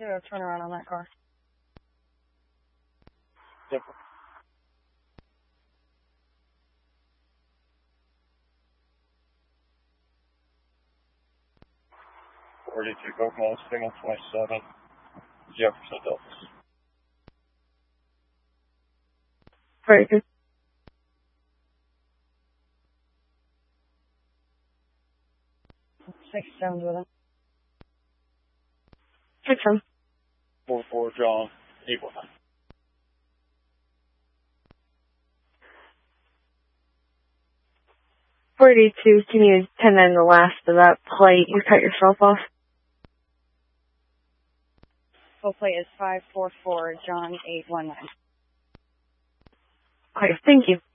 do a turnaround on that car. Yep. .42 Oklahoma, signal 27, Jefferson Deltas. 42. Six sevens with him. 6-7. 4-4 John, equal time. 42, can you attend in the last of that plate you cut yourself off? Full plate is 544 John 819. Okay, thank you.